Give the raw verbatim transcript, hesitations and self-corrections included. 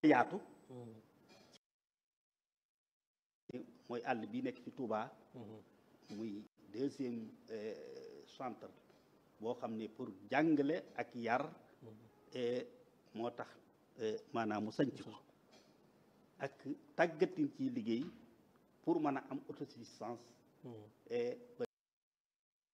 yaatu mooy àll bi nekk ci Touba muy deuxième centre boo xam ne pour jàngale ak yar moo tax maanaam mu sanc ko ak tàggatin ci liggéey pour mën a am autosuffisance